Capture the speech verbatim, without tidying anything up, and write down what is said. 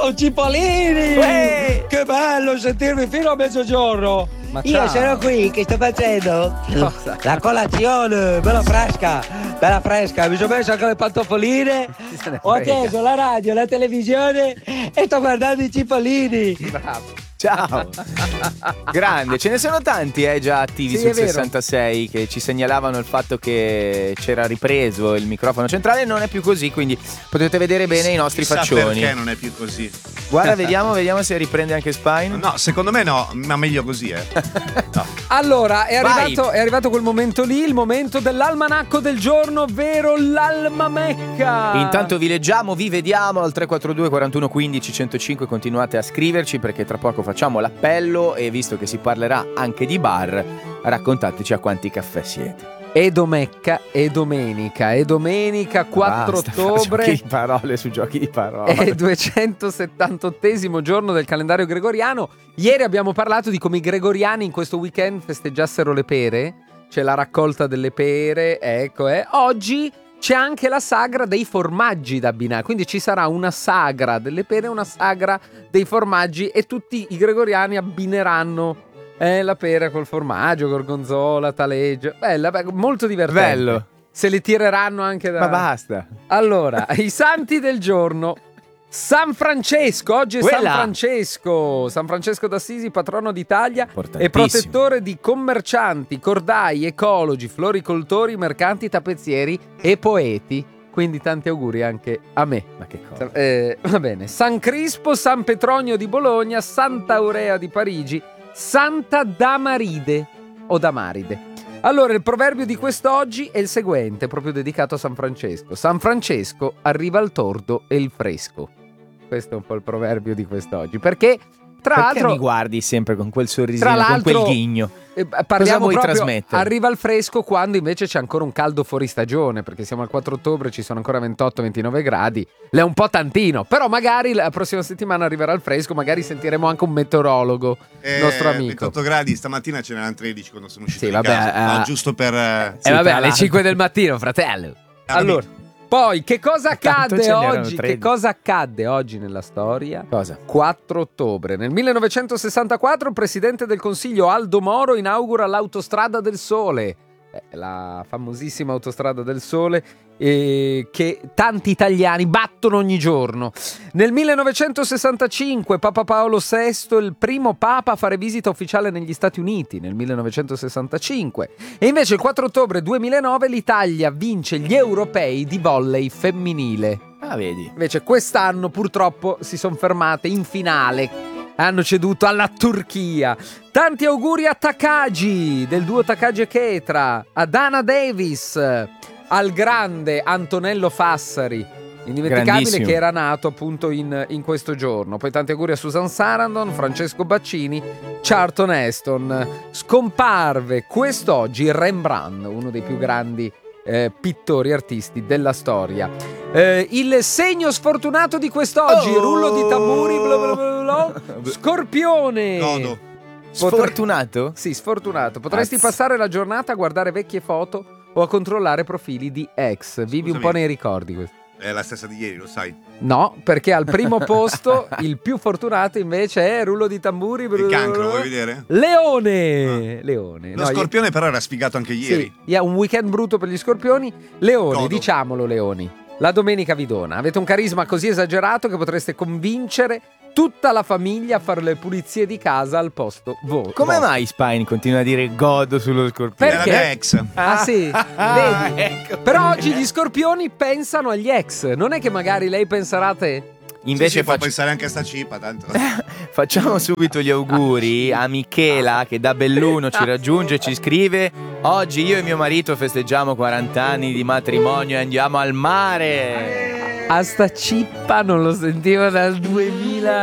Ciao Cipollini! Uè! Che bello sentirmi fino a mezzogiorno! Ma Io ciao. sono qui che sto facendo Cosa? la colazione, bella fresca, bella fresca, mi sono messo anche le pantofoline, Chi se ne ho frega? acceso la radio, la televisione e sto guardando i Cipollini. Bravo. Ciao. Grande, ce ne sono tanti eh, già attivi Sì, sul è vero. sessantasei che ci segnalavano il fatto che c'era ripreso il microfono centrale. Non è più così, quindi potete vedere bene i nostri Chissà faccioni. perché non è più così. Guarda, vediamo, vediamo se riprende anche Spine. No, secondo me no, ma meglio così, eh. No. Allora, è Vai. arrivato, è arrivato quel momento lì, il momento dell'almanacco del giorno, ovvero l'almamecca. Intanto vi leggiamo, vi vediamo al tre quattro due quarantuno quindici centocinque. Continuate a scriverci perché tra poco facciamo l'appello e visto che si parlerà anche di bar, raccontateci a quanti caffè siete. E domecca, e domenica, e domenica quattro Basta fare ottobre. giochi di parole su giochi di parole. È il duecentosettantottesimo giorno del calendario gregoriano. Ieri abbiamo parlato di come i gregoriani in questo weekend festeggiassero le pere. C'è la raccolta delle pere, ecco, eh. Oggi c'è anche la sagra dei formaggi da abbinare. Quindi ci sarà una sagra delle pere e una sagra dei formaggi e tutti i gregoriani abbineranno eh, la pera col formaggio, gorgonzola, taleggio. Bella, be- molto divertente. Bello. Se li tireranno anche da... Ma basta. Allora, i santi del giorno. San Francesco, oggi è San Quella. Francesco, San Francesco d'Assisi, patrono d'Italia e Importantissimo. protettore di commercianti, cordai, ecologi, floricoltori, mercanti, tappezzieri e poeti. Quindi tanti auguri anche a me. Ma che cosa? Eh, va bene. San Crispo, San Petronio di Bologna, Santa Aurea di Parigi, Santa Damaride o Damaride. Allora, il proverbio di quest'oggi è il seguente, proprio dedicato a San Francesco. San Francesco arriva il tordo e il fresco. Questo è un po' il proverbio di quest'oggi. Perché, tra Perché l'altro, mi guardi sempre con quel sorrisino, tra con l'altro, quel ghigno? eh, Cosa parliamo vuoi proprio, trasmettere? arriva il fresco quando invece c'è ancora un caldo fuori stagione, perché siamo al quattro ottobre, ci sono ancora ventotto ventinove gradi. L'è un po' tantino, però magari la prossima settimana arriverà il fresco, magari sentiremo anche un meteorologo, Eh, nostro amico. ventotto gradi, stamattina ce n'erano tredici quando sono uscito Sì, di vabbè, casa. eh, No, giusto per... eh, E eh, vabbè, tra alle l'altro. cinque del mattino, fratello. Caro Allora, amico. poi che cosa Tanto accadde ce n'erano oggi? Che tredici. cosa accadde oggi nella storia? Cosa? quattro ottobre. Nel millenovecentosessantaquattro il presidente del Consiglio Aldo Moro inaugura l'Autostrada del Sole. Eh, la famosissima Autostrada del Sole eh, che tanti italiani battono ogni giorno. Nel millenovecentosessantacinque Papa Paolo sesto, il primo papa a fare visita ufficiale negli Stati Uniti nel millenovecentosessantacinque. E invece il quattro ottobre duemilanove l'Italia vince gli europei di volley femminile. Ah, vedi. Invece quest'anno purtroppo si sono fermate in finale. Hanno ceduto alla Turchia. Tanti auguri a Takagi, del duo Takagi e Ketra, a Dana Davis, al grande Antonello Fassari, indimenticabile, Grandissimo. che era nato appunto in, in questo giorno. Poi tanti auguri a Susan Sarandon, Francesco Baccini, Charlton Heston. Scomparve quest'oggi Rembrandt, uno dei più grandi eh, pittori artisti della storia. Eh, il segno sfortunato di quest'oggi, Oh! rullo di tamburi, bla bla bla bla, Scorpione. Godo. Sfortunato? Sì, sfortunato. Potresti Azz. passare la giornata a guardare vecchie foto o a controllare profili di ex. Vivi un Scusami. po' nei ricordi questo. È la stessa di ieri, lo sai. No, perché al primo posto il più fortunato invece è rullo di tamburi. Il cancro, vuoi vedere? Leone. Leone. Lo No, scorpione però era sfigato anche Sì, ieri. yeah, un weekend brutto per gli scorpioni. Leoni, Godo. diciamolo Leoni. La domenica vi dona. Avete un carisma così esagerato che potreste convincere tutta la famiglia a fare le pulizie di casa al posto vostro. Come mai Spine continua a dire godo sullo scorpione? È la Perché? mia ex. Ah sì, Ah, vedi? ecco. Però oggi gli scorpioni pensano agli ex. Non è che magari lei penserà a te. Invece Sì, sì, può faccio- pensare anche a sta cipa, tanto. facciamo subito gli auguri a Michela che da Belluno ci raggiunge e ci scrive: oggi io e mio marito festeggiamo quaranta anni di matrimonio e andiamo al mare. A sta cippa non lo sentivo dal duemila.